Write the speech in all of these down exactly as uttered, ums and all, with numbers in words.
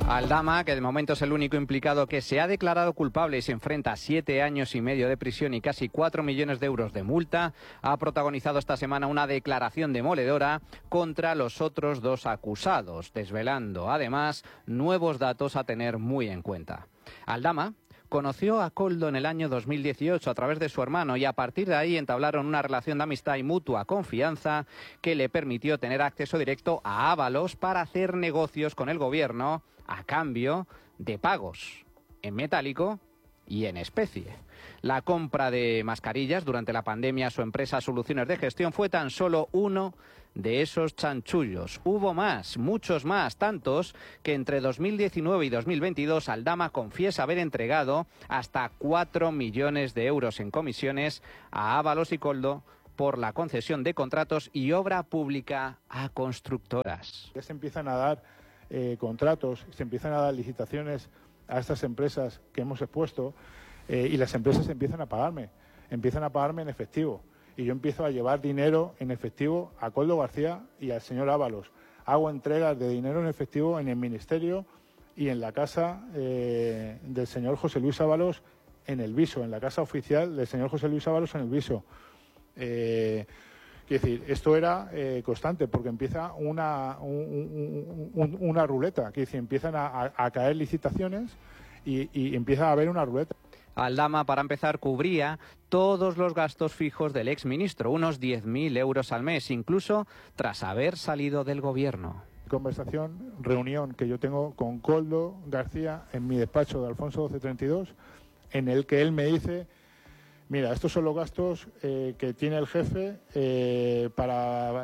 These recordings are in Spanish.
Aldama, que de momento es el único implicado que se ha declarado culpable y se enfrenta a siete años y medio de prisión y casi cuatro millones de euros de multa, ha protagonizado esta semana una declaración demoledora contra los otros dos acusados, desvelando además nuevos datos a tener muy en cuenta. Aldama conoció a Koldo en el año dos mil dieciocho a través de su hermano y a partir de ahí entablaron una relación de amistad y mutua confianza que le permitió tener acceso directo a Ábalos para hacer negocios con el gobierno a cambio de pagos en metálico y en especie. La compra de mascarillas durante la pandemia a su empresa Soluciones de Gestión fue tan solo uno de esos chanchullos. Hubo más, muchos más, tantos que entre dos mil diecinueve y dos mil veintidós Aldama confiesa haber entregado hasta cuatro millones de euros en comisiones a Ábalos y Koldo por la concesión de contratos y obra pública a constructoras. Ya se empiezan a dar eh, contratos, se empiezan a dar licitaciones a estas empresas que hemos expuesto eh, y las empresas empiezan a pagarme, empiezan a pagarme en efectivo. Y yo empiezo a llevar dinero en efectivo a Koldo García y al señor Ábalos. Hago entregas de dinero en efectivo en el ministerio y en la casa eh, del señor José Luis Ábalos en el Viso, en la casa oficial del señor José Luis Ábalos en el Viso. Eh, quiero decir, esto era eh, constante porque empieza una, un, un, una ruleta, quiero decir, empiezan a, a, a caer licitaciones y, y empieza a haber una ruleta. Aldama, para empezar, cubría todos los gastos fijos del exministro, unos diez mil euros al mes, incluso tras haber salido del gobierno. Conversación, reunión que yo tengo con Koldo García en mi despacho de Alfonso doce treinta y dos, en el que él me dice: mira, estos son los gastos eh, que tiene el jefe eh, para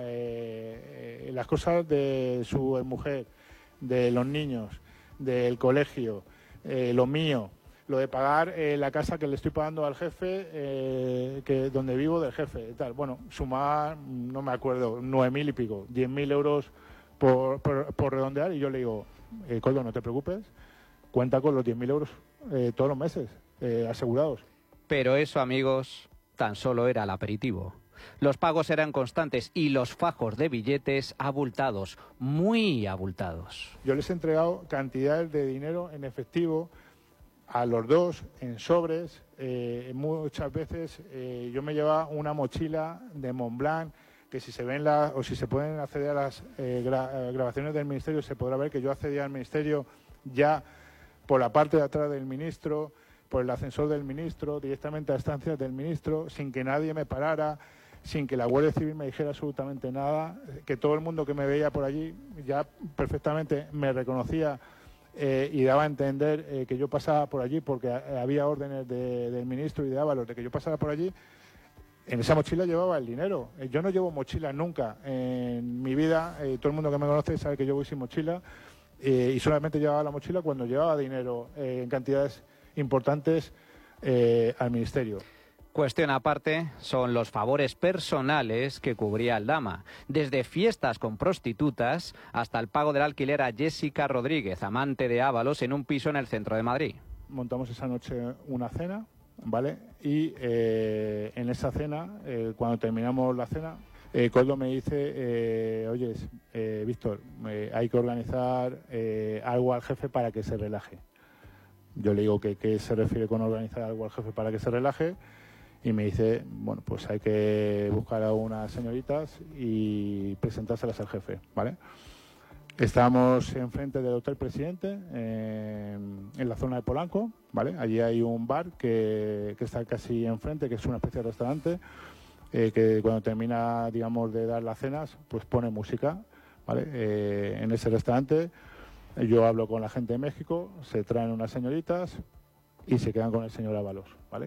eh, las cosas de su mujer, de los niños, del colegio, eh, lo mío. Lo de pagar eh, la casa que le estoy pagando al jefe, eh, que donde vivo del jefe, y tal. Bueno, sumar, no me acuerdo, nueve mil y pico, diez mil euros por, por, por redondear, y yo le digo, eh, Koldo, no te preocupes, cuenta con los diez mil euros eh, todos los meses, eh, asegurados. Pero eso, amigos, tan solo era el aperitivo. Los pagos eran constantes y los fajos de billetes abultados, muy abultados. Yo les he entregado cantidades de dinero en efectivo a los dos, en sobres. Eh, muchas veces eh, yo me llevaba una mochila de Montblanc, que si se ven la, o si se pueden acceder a las eh, gra, grabaciones del ministerio, se podrá ver que yo accedía al ministerio ya por la parte de atrás del ministro, por el ascensor del ministro, directamente a estancias del ministro, sin que nadie me parara, sin que la Guardia Civil me dijera absolutamente nada, que todo el mundo que me veía por allí ya perfectamente me reconocía. Eh, y daba a entender eh, que yo pasaba por allí porque a, había órdenes de, del ministro y de Ábalos de que yo pasara por allí. En esa mochila llevaba el dinero. Eh, yo no llevo mochila nunca en mi vida. Eh, todo el mundo que me conoce sabe que yo voy sin mochila eh, y solamente llevaba la mochila cuando llevaba dinero eh, en cantidades importantes eh, al ministerio. Cuestión aparte son los favores personales que cubría Aldama, desde fiestas con prostitutas hasta el pago del alquiler a Jessica Rodríguez, amante de Ábalos, en un piso en el centro de Madrid. Montamos esa noche una cena, ¿vale? Y eh, en esa cena, eh, cuando terminamos la cena, eh, Koldo me dice, eh, oye, eh, Víctor, eh, hay que organizar eh, algo al jefe para que se relaje. Yo le digo que qué se refiere con organizar algo al jefe para que se relaje. Y me dice, bueno, pues hay que buscar a unas señoritas y presentárselas al jefe, ¿vale? Estamos enfrente del Hotel Presidente, en, en la zona de Polanco, ¿vale? Allí hay un bar que, que está casi enfrente, que es una especie de restaurante, eh, que cuando termina, digamos, de dar las cenas, pues pone música, ¿vale? Eh, en ese restaurante yo hablo con la gente de México, se traen unas señoritas y se quedan con el señor Ábalos, ¿vale?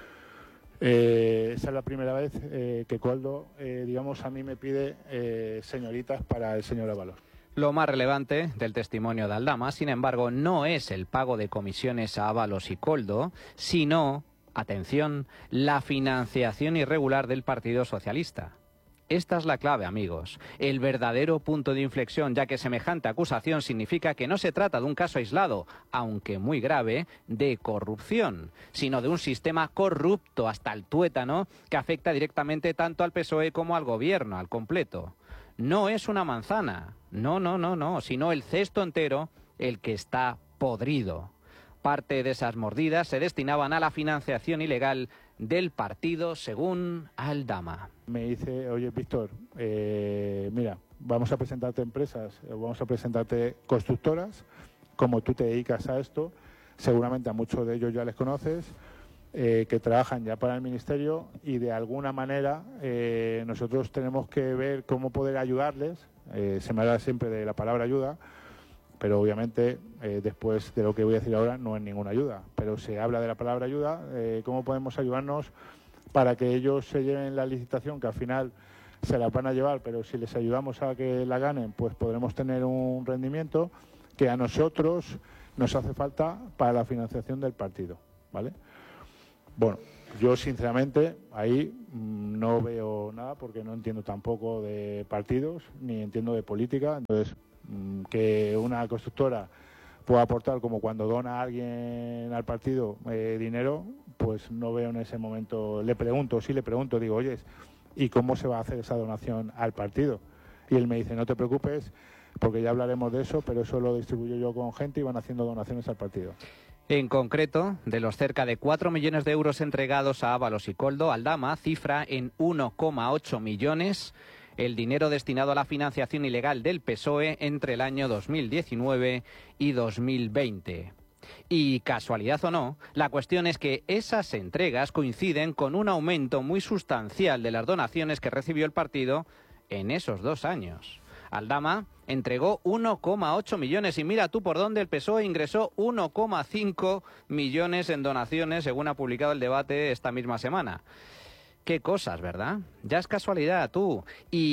Eh, esa es la primera vez eh, que Koldo, eh, digamos, a mí me pide eh, señoritas para el señor Ábalos. Lo más relevante del testimonio de Aldama, sin embargo, no es el pago de comisiones a Ábalos y Koldo, sino, atención, la financiación irregular del Partido Socialista. Esta es la clave, amigos, el verdadero punto de inflexión, ya que semejante acusación significa que no se trata de un caso aislado, aunque muy grave, de corrupción, sino de un sistema corrupto hasta el tuétano que afecta directamente tanto al P S O E como al gobierno, al completo. No es una manzana, no, no, no, no, sino el cesto entero el que está podrido. Parte de esas mordidas se destinaban a la financiación ilegal del partido, según Aldama. Me dice, oye, Víctor, eh, mira, vamos a presentarte empresas, vamos a presentarte constructoras, como tú te dedicas a esto, seguramente a muchos de ellos ya les conoces, eh, que trabajan ya para el Ministerio y de alguna manera eh, nosotros tenemos que ver cómo poder ayudarles, eh, se me habla siempre de la palabra ayuda, pero obviamente eh, después de lo que voy a decir ahora no es ninguna ayuda, pero se habla de la palabra ayuda, eh, cómo podemos ayudarnos para que ellos se lleven la licitación, que al final se la van a llevar, pero si les ayudamos a que la ganen, pues podremos tener un rendimiento que a nosotros nos hace falta para la financiación del partido, ¿vale? Bueno, yo sinceramente ahí mmm, no veo nada porque no entiendo tampoco de partidos ni entiendo de política, entonces mmm, que una constructora pueda aportar como cuando dona a alguien al partido eh, dinero, pues no veo en ese momento, le pregunto, sí le pregunto, digo, oye, ¿y cómo se va a hacer esa donación al partido? Y él me dice, no te preocupes, porque ya hablaremos de eso, pero eso lo distribuyo yo con gente y van haciendo donaciones al partido. En concreto, de los cerca de cuatro millones de euros entregados a Ábalos y Koldo, Aldama cifra en uno coma ocho millones el dinero destinado a la financiación ilegal del P S O E entre el año dos mil diecinueve y dos mil veinte. Y casualidad o no, la cuestión es que esas entregas coinciden con un aumento muy sustancial de las donaciones que recibió el partido en esos dos años. Aldama entregó uno coma ocho millones y mira tú por dónde el P S O E ingresó uno coma cinco millones en donaciones, según ha publicado el Debate esta misma semana. Qué cosas, ¿verdad? Ya es casualidad, tú.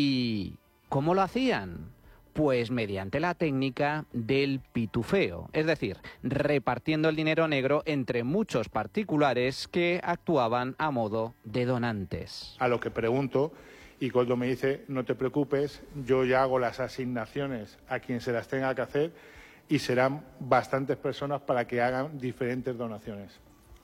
¿Y cómo lo hacían? Pues mediante la técnica del pitufeo, es decir, repartiendo el dinero negro entre muchos particulares que actuaban a modo de donantes. A lo que pregunto, y Koldo me dice, no te preocupes, yo ya hago las asignaciones a quien se las tenga que hacer y serán bastantes personas para que hagan diferentes donaciones.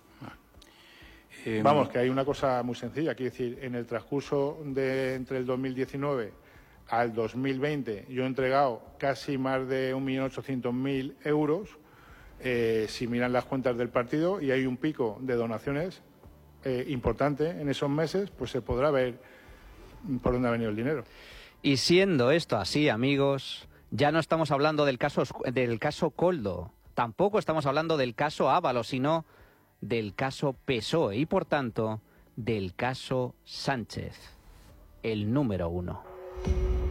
Eh, Vamos, que hay una cosa muy sencilla, quiero decir, en el transcurso de entre el dos mil diecinueve al dos mil veinte yo he entregado casi más de un millón ochocientos mil euros, eh, si miran las cuentas del partido, y hay un pico de donaciones eh, importante en esos meses, pues se podrá ver por dónde ha venido el dinero. Y siendo esto así, amigos, ya no estamos hablando del caso, del caso Koldo, tampoco estamos hablando del caso Ábalos, sino del caso P S O E y, por tanto, del caso Sánchez, el número uno.